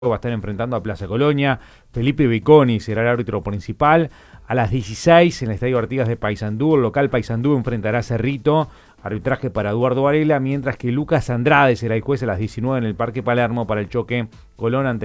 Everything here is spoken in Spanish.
va a estar enfrentando a Plaza Colonia. Felipe Viconi será el árbitro principal. A las 16 en el Estadio Artigas de Paysandú, el local Paysandú enfrentará a Cerrito. Arbitraje para Eduardo Varela, mientras que Lucas Andrade será el juez a las 19 en el Parque Palermo para el choque Colón ante